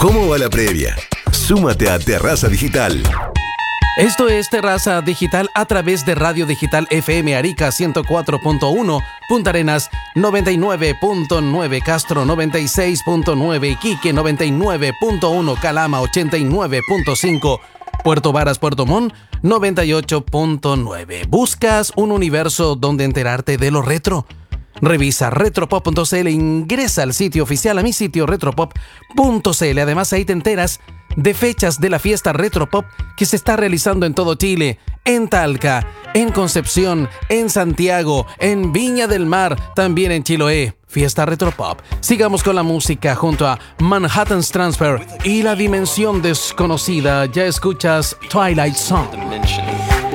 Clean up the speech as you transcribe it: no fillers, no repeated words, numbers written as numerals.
¿Cómo va la previa? Súmate a Terraza Digital. Esto es Terraza Digital a través de Radio Digital FM Arica 104.1, Punta Arenas 99.9, Castro 96.9, Iquique 99.1, Calama 89.5, Puerto Varas, Puerto Montt 98.9. ¿Buscas un universo donde enterarte de lo retro? Revisa retropop.cl, ingresa al sitio oficial, a mi sitio retropop.cl. Además, ahí te enteras de fechas de la fiesta Retropop que se está realizando en todo Chile, en Talca, en Concepción, en Santiago, en Viña del Mar, también en Chiloé. Fiesta Retropop. Sigamos con la música junto a Manhattan's Transfer y La Dimensión Desconocida. Ya escuchas Twilight Zone.